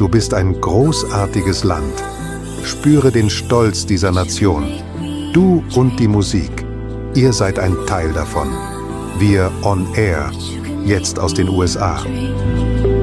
Du bist ein großartiges Land. Spüre den Stolz dieser Nation. Du und die Musik. Ihr seid ein Teil davon. Wir On Air. Jetzt aus den USA.